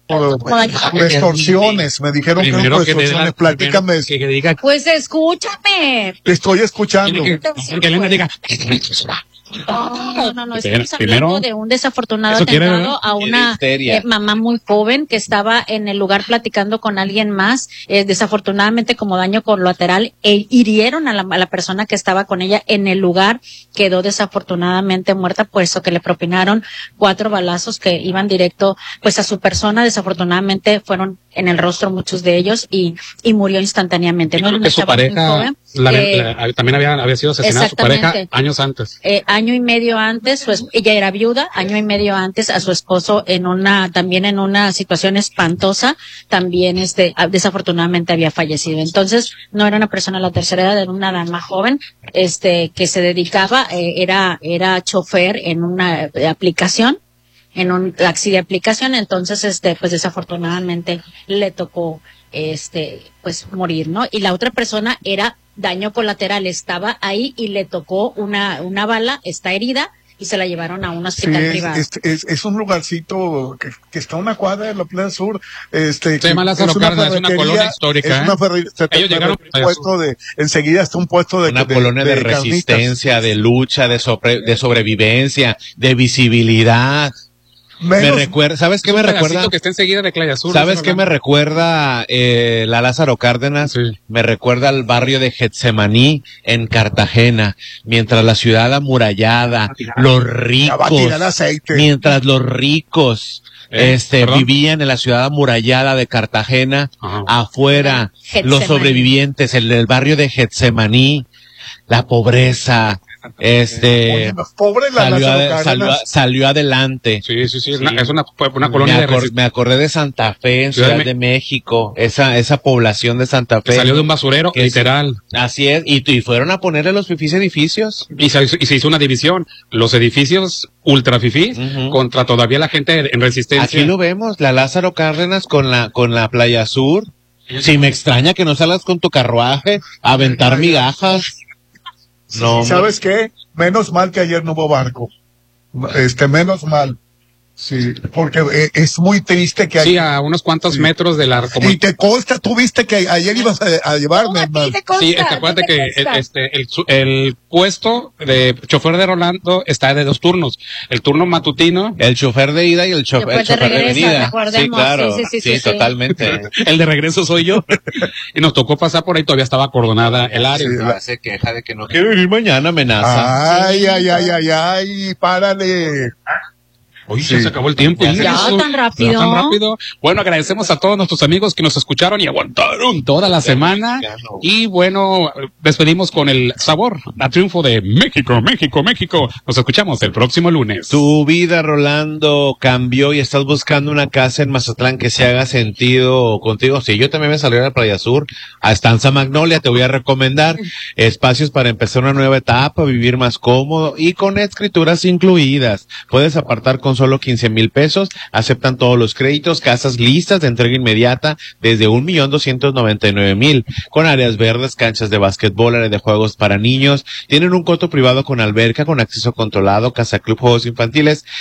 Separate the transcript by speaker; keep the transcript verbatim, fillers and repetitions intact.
Speaker 1: por, por extorsiones, me dijeron que eran por extorsiones, platícame.
Speaker 2: Que, que diga,
Speaker 3: pues escúchame.
Speaker 1: Te estoy escuchando.
Speaker 2: Que, que, que Elena diga.
Speaker 3: No, no, no, estamos hablando
Speaker 2: Primero,
Speaker 3: de un desafortunado
Speaker 2: quiere,
Speaker 3: atentado a una eh, mamá muy joven que estaba en el lugar platicando con alguien más. Eh, desafortunadamente, como daño colateral, eh, hirieron a la, a la persona que estaba con ella en el lugar. Quedó desafortunadamente muerta, puesto que le propinaron cuatro balazos que iban directo pues a su persona. Desafortunadamente fueron en el rostro muchos de ellos y, y murió instantáneamente.
Speaker 2: ¿No? Que su pareja la, eh, la, también había, había sido asesinada su pareja años antes.
Speaker 3: Eh, año y medio antes, su, ella era viuda, año y medio antes a su esposo en una, también en una situación espantosa, también este, desafortunadamente había fallecido. Entonces, no era una persona de la tercera edad, era una dama joven, este, que se dedicaba, eh, era, era chofer en una aplicación, en un taxi de aplicación, entonces, este, pues desafortunadamente le tocó, este, pues morir, ¿no? Y la otra persona era daño colateral, estaba ahí y le tocó una, una bala, está herida y se la llevaron a un hospital
Speaker 1: sí,
Speaker 3: privado.
Speaker 1: Es, es, es un lugarcito que, que está a una cuadra de la Plaza Sur, este,
Speaker 2: se llama Lázaro Cárdenas, es una colonia histórica.
Speaker 1: Es una ferrería, se
Speaker 2: Ellos llegaron
Speaker 1: un puesto de, enseguida está un puesto de,
Speaker 4: una
Speaker 1: de,
Speaker 4: colonia de,
Speaker 1: de
Speaker 4: resistencia,
Speaker 1: carnitas.
Speaker 4: de lucha, de sobre, de sobrevivencia, de visibilidad. Menos, me recuerda, ¿sabes qué me recuerda?
Speaker 2: Que está enseguida de Playa Sur.
Speaker 4: ¿Sabes qué me recuerda eh, la Lázaro Cárdenas? Sí. Me recuerda al barrio de Getsemaní en Cartagena, mientras la ciudad amurallada, los ricos, mientras los ricos eh, este ¿perdón? vivían en la ciudad amurallada de Cartagena, ajá, afuera, Getsemaní. Los sobrevivientes, el del barrio de Getsemaní, la pobreza. Este
Speaker 1: Oye, pobre la
Speaker 4: salió, ade, salió, salió adelante.
Speaker 2: Sí, sí, sí, es, sí. Una, es una, una colonia
Speaker 4: me, acor,
Speaker 2: de
Speaker 4: me acordé de Santa Fe, en Ciudad, Ciudad de, de México, esa esa población de Santa Fe.
Speaker 2: Salió de un basurero, literal.
Speaker 4: Es, así es, y, y fueron a ponerle los fifís edificios.
Speaker 2: Y se, y se hizo una división, los edificios ultra fifís uh-huh. contra todavía la gente en resistencia.
Speaker 4: Aquí lo vemos, la Lázaro Cárdenas con la con la Playa Sur. Si me extraña que no salgas con tu carruaje a aventar migajas.
Speaker 1: No, ¿sabes qué? Menos mal que ayer no hubo barco. Este, menos mal. Sí, porque es muy triste que...
Speaker 2: Sí, hay... a unos cuantos sí. metros de la...
Speaker 1: Como... Y te consta, tú viste que ayer ibas a, a llevarme, hermano.
Speaker 2: Sí, te acuérdate que el, este, el, el puesto de chofer de Rolando está de dos turnos. El turno matutino...
Speaker 4: El chofer de ida y el, chofer, el chofer de, regreso, de venida. Sí, claro. Sí, sí, sí, sí, sí totalmente.
Speaker 2: El de regreso soy yo. Y nos tocó pasar por ahí, todavía estaba acordonada el área. Sí,
Speaker 4: la... Se queja de que no quiero venir mañana, amenaza.
Speaker 1: Ay, sí. ay, ay, ay, ay, párale.
Speaker 2: Oye, sí. Se acabó el tiempo.
Speaker 3: Ya, ya tan rápido.
Speaker 2: Ya tan rápido. Bueno, agradecemos a todos nuestros amigos que nos escucharon y aguantaron toda la semana. Y bueno, despedimos con el sabor a triunfo de México, México, México. Nos escuchamos el próximo lunes.
Speaker 4: Tu vida, Rolando, cambió y estás buscando una casa en Mazatlán que se haga sentido contigo. Sí, yo también me salí a la Playa Sur, a Estancia Magnolia, te voy a recomendar espacios para empezar una nueva etapa, vivir más cómodo y con escrituras incluidas. Puedes apartar con solo quince mil pesos, aceptan todos los créditos, casas listas de entrega inmediata desde un millón doscientos noventa y nueve mil, con áreas verdes, canchas de básquetbol, áreas de juegos para niños, tienen un coto privado con alberca, con acceso controlado, casa club, juegos infantiles,